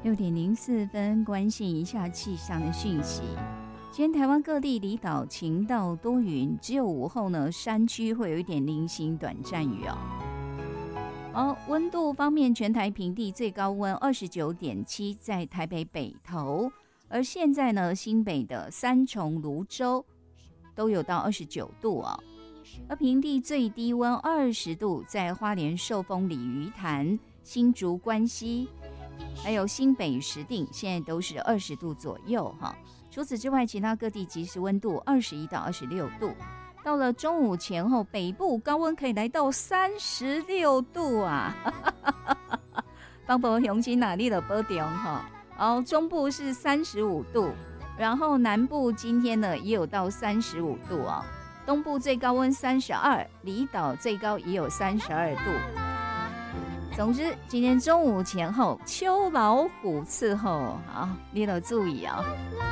6:04，关心一下气象的讯息。今天台湾各地离岛晴到多云，只有午后呢，山区会有一点零星短暂雨哦。温度方面，全台平地最高温29.7，在台北北投，而现在呢，新北的三重、芦洲都有到29度哦。而平地最低温20度，在花莲寿丰、鲤鱼潭、新竹关西，还有新北石碇，现在都是20度左右哈。除此之外，其他各地即时温度21到26度。到了中午前后，北部高温可以来到36度啊！帮婆雄心哪里的波中哈？中部是35度，然后南部今天呢也有到35度哦。东部最高温32，离岛最高也有32度。总之，今天中午前后秋老虎伺候，好，你要注意啊。